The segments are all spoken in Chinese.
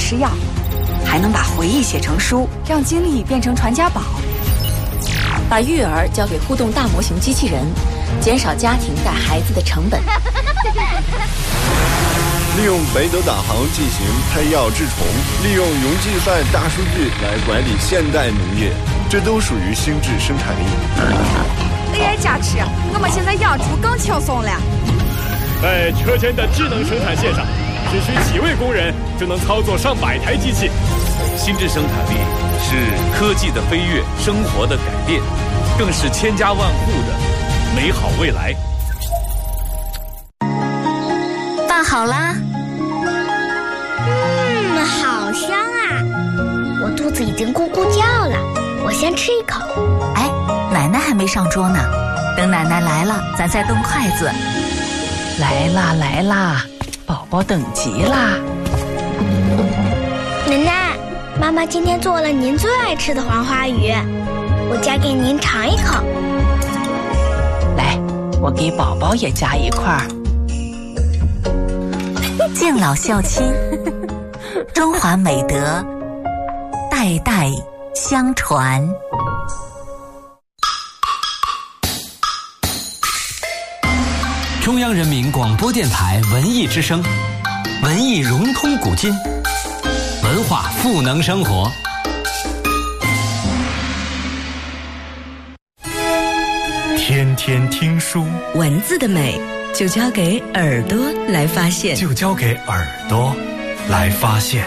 吃药，还能把回忆写成书，让经历变成传家宝。把育儿交给互动大模型机器人，减少家庭带孩子的成本。 利用北斗导航进行配药治虫，利用云计算大数据来管理现代农业，这都属于心智生产力。 AI 加持，我们现在养猪更轻松了。 在车间的智能生产线上，只需几位工人就能操作上百台机器。 心智生产力是科技的飞跃，生活的改变，更是千家万户的美好未来。 饭好啦。 好香啊！我肚子已经咕咕叫了，我先吃一口。 哎，奶奶还没上桌呢，等奶奶来了，咱再动筷子。 来啦来啦，宝宝等急啦。 奶奶，妈妈今天做了您最爱吃的黄花鱼，我夹给您尝一口。 来，我给宝宝也夹一块。 敬老孝亲，中华美德代代相传。 中央人民广播电台文艺之声，文艺融通古今，文化赋能生活。 天天听书， 文字的美就交给耳朵来发现， 就交给耳朵来发现。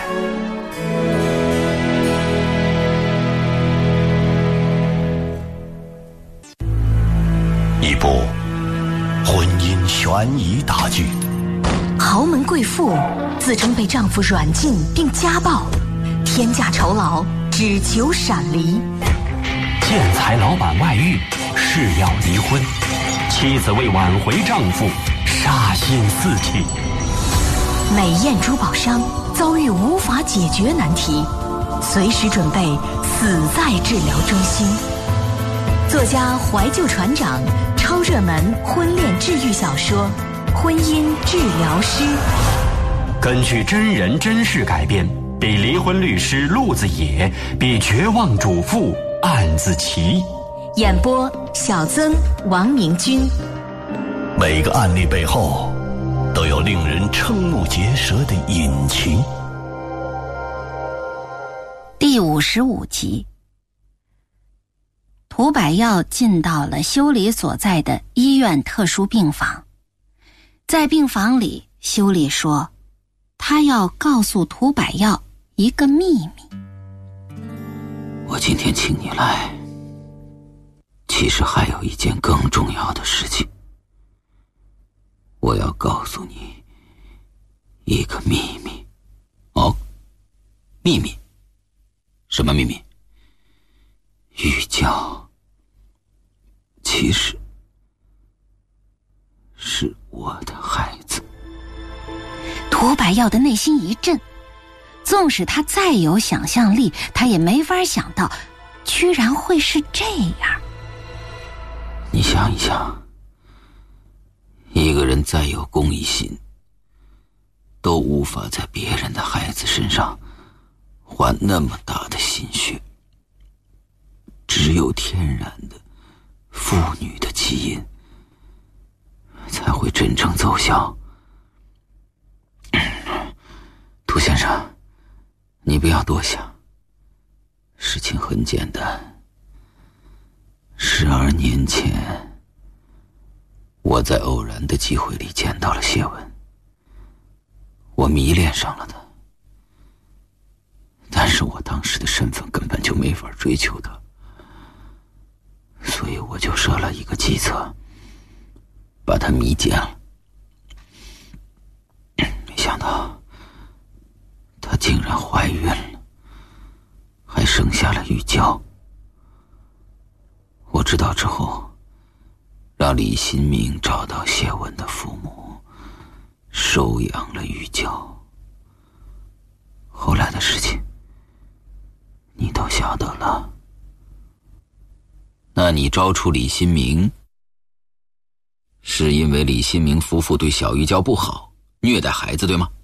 一部婚姻悬疑大剧， 豪门贵妇自称被丈夫软禁并家暴，天价酬劳只求闪离。 建材老板外遇，誓要离婚，妻子为挽回丈夫杀心四起。 美艳珠宝商遭遇无法解决难题，随时准备死在治疗中心。作家怀旧船长超热门婚恋治愈小说《婚姻治疗师》， 根据真人真事改编，比离婚律师陆子野，比绝望主妇案子奇。 演播小曾、王明君。 每个案例背后都有令人瞠目结舌的隐情。 第55集，涂百耀进到了修理所在的医院特殊病房。在病房里，修理说他要告诉涂百耀一个秘密。 我今天请你来，其实还有一件更重要的事情。我要告诉你一个秘密。哦，秘密？什么秘密？玉娇其实是我的孩子。 涂百耀的内心一震，纵使他再有想象力，他也没法想到居然会是这样。 你想一想，一个人再有公益心，都无法在别人的孩子身上花那么大的心血。只有天然的妇女的基因才会真正奏效。涂先生，你不要多想，事情很简单。12年前，我在偶然的机会里见到了谢文，我迷恋上了她，但是我当时的身份根本就没法追求她，所以我就设了一个计策，把她迷奸了。没想到她竟然怀孕了，还生下了玉娇。我知道之后，让李新明找到谢文的父母，收养了玉娇。后来的事情你都晓得了。那你招出李新明，是因为李新明夫妇对小玉娇不好，虐待孩子，对吗？